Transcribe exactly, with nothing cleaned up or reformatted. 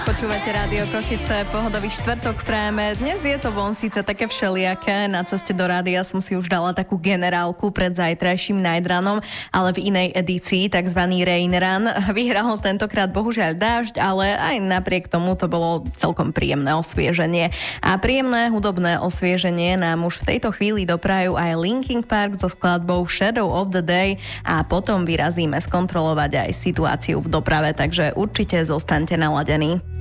Počúvate Rádio Košice, pohodový štvrtok prajeme. Dnes je to von síce také všelijaké, na ceste do rádia som si už dala takú generálku pred zajtrajším Night Runom, ale v inej edícii, takzvaný Rain Run. Vyhral tentokrát bohužiaľ dážď, ale aj napriek tomu to bolo celkom príjemné osvieženie. A príjemné hudobné osvieženie nám už v tejto chvíli doprajú aj Linkin Park so skladbou Shadow of the Day a potom vyrazíme skontrolovať aj situáciu v doprave, takže určite zostaňte naladení.